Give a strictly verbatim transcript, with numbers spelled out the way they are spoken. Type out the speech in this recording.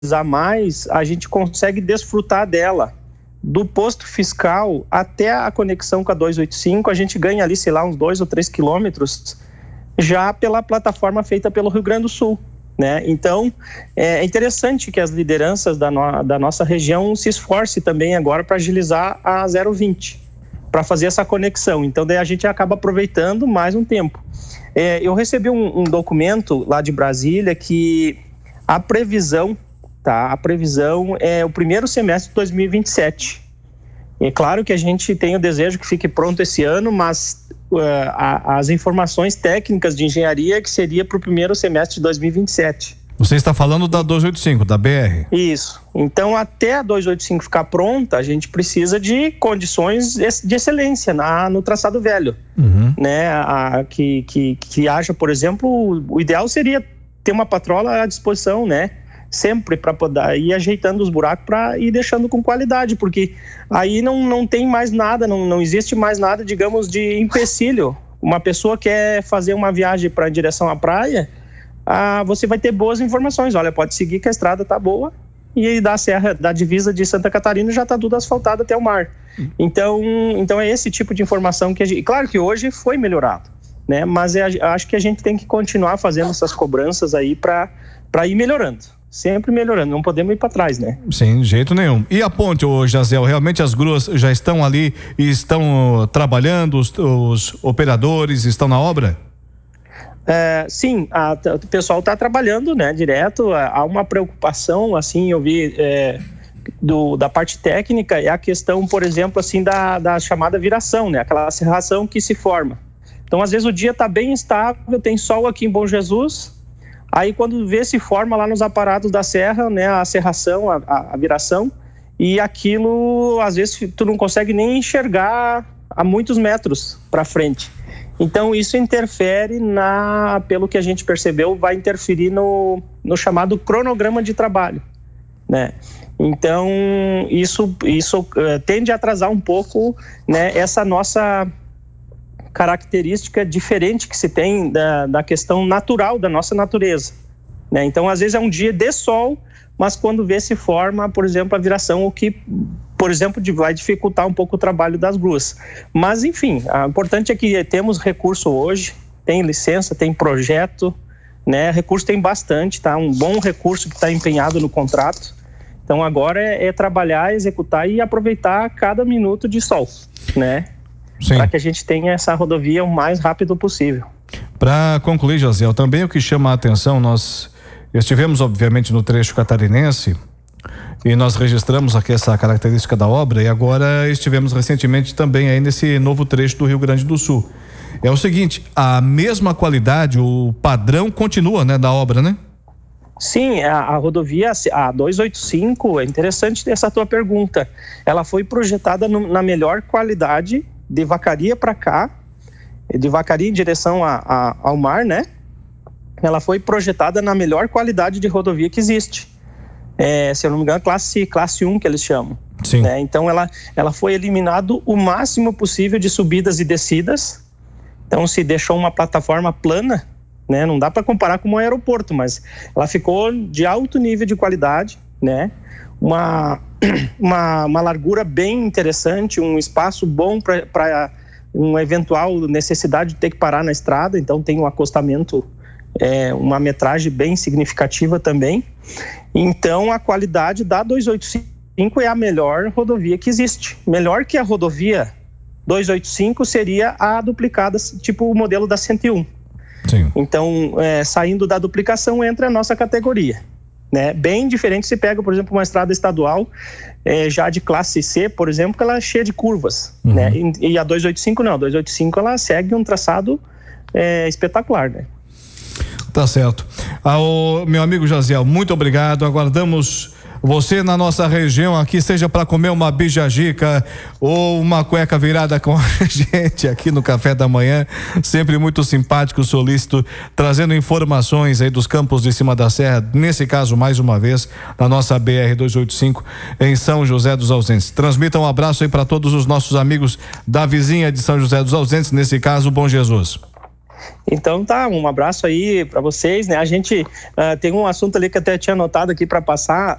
utilizar mais, a gente consegue desfrutar dela. Do posto fiscal até a conexão com a duzentos e oitenta e cinco, a gente ganha ali, sei lá, uns dois ou três quilômetros, já pela plataforma feita pelo Rio Grande do Sul, né? Então, é interessante que as lideranças da, no, da nossa região se esforcem também agora para agilizar a zero vinte, para fazer essa conexão. Então, daí a gente acaba aproveitando mais um tempo. É, eu recebi um, um documento lá de Brasília que a previsão Tá, a previsão é o primeiro semestre de dois mil e vinte e sete. É claro que a gente tem o desejo que fique pronto esse ano, mas uh, a, as informações técnicas de engenharia que seria para o primeiro semestre de dois mil e vinte e sete. Você está falando da duzentos e oitenta e cinco, da B R? Isso. Então, até a duzentos e oitenta e cinco ficar pronta, a gente precisa de condições de excelência na, no traçado velho. Uhum. Né? A, que, que, que haja, por exemplo, o ideal seria ter uma patrola à disposição, né? Sempre para poder ir ajeitando os buracos para ir deixando com qualidade, porque aí não, não tem mais nada, não, não existe mais nada, digamos, de empecilho. Uma pessoa quer fazer uma viagem para em direção à praia, ah, você vai ter boas informações. Olha, pode seguir que a estrada tá boa e aí da serra, da divisa de Santa Catarina já tá tudo asfaltado até o mar. Então, então é esse tipo de informação que a gente... Claro que hoje foi melhorado, né? Mas é, acho que a gente tem que continuar fazendo essas cobranças aí para para ir melhorando. Sempre melhorando, não podemos ir para trás, né? Sem jeito nenhum. E a ponte, ô Jaziel, realmente as gruas já estão ali e estão uh, trabalhando, os, os operadores estão na obra? É, sim, a, o pessoal está trabalhando, né, direto. Há uma preocupação, assim, eu vi é, do, da parte técnica, é a questão, por exemplo, assim, da, da chamada viração, né, aquela serração que se forma. Então, às vezes o dia está bem estável, tem sol aqui em Bom Jesus. Aí quando vê, se forma lá nos aparatos da serra, né, a serração, a, a, a viração, e aquilo, às vezes, tu não consegue nem enxergar a muitos metros para frente. Então, isso interfere na, pelo que a gente percebeu, vai interferir no, no chamado cronograma de trabalho, né? Então, isso, isso uh, tende a atrasar um pouco, né, essa nossa característica diferente que se tem da, da questão natural da nossa natureza, né? Então, às vezes é um dia de sol, mas quando vê se forma, por exemplo, a viração, o que, por exemplo, vai dificultar um pouco o trabalho das gruas. Mas, enfim, o importante é que temos recurso hoje, tem licença, tem projeto, né? Recurso tem bastante, tá? Um bom recurso que está empenhado no contrato. Então, agora é, é trabalhar, executar e aproveitar cada minuto de sol, né? Para que a gente tenha essa rodovia o mais rápido possível. Para concluir, Jaziel, também o que chama a atenção, nós estivemos obviamente no trecho catarinense e nós registramos aqui essa característica da obra e agora estivemos recentemente também aí nesse novo trecho do Rio Grande do Sul. É o seguinte, a mesma qualidade, o padrão continua, né, da obra, né? Sim, a, a rodovia, a duzentos e oitenta e cinco, é interessante essa tua pergunta. Ela foi projetada no, na melhor qualidade de Vacaria para cá, de Vacaria em direção a, a, ao mar, né? Ela foi projetada na melhor qualidade de rodovia que existe. É, se eu não me engano, classe, classe um que eles chamam. Sim. Né? Então, ela, ela foi eliminado o máximo possível de subidas e descidas. Então, se deixou uma plataforma plana, né? Não dá para comparar com um aeroporto, mas ela ficou de alto nível de qualidade, né? Uma, uma, uma largura bem interessante, um espaço bom para uma eventual necessidade de ter que parar na estrada, então tem um acostamento, é, uma metragem bem significativa também. Então a qualidade da duzentos e oitenta e cinco é a melhor rodovia que existe. Melhor que a rodovia duzentos e oitenta e cinco seria a duplicada, tipo o modelo da cento e um. Sim. Então, é, saindo da duplicação entra a nossa categoria. Né? Bem diferente se pega, por exemplo, uma estrada estadual é, já de classe C, por exemplo, que ela é cheia de curvas, uhum. Né? E, e a duzentos e oitenta e cinco não, a duzentos e oitenta e cinco ela segue um traçado é, espetacular, né? Tá certo. Ao meu amigo Jaziel, muito obrigado, aguardamos você na nossa região aqui, seja para comer uma bijagica ou uma cueca virada com a gente aqui no Café da Manhã, sempre muito simpático, solícito, trazendo informações aí dos campos de cima da serra, nesse caso mais uma vez, na nossa B R duzentos e oitenta e cinco em São José dos Ausentes. Transmita um abraço aí para todos os nossos amigos da vizinha de São José dos Ausentes, nesse caso, Bom Jesus. Então tá, um abraço aí para vocês, né? A gente uh, tem um assunto ali que até tinha anotado aqui para passar.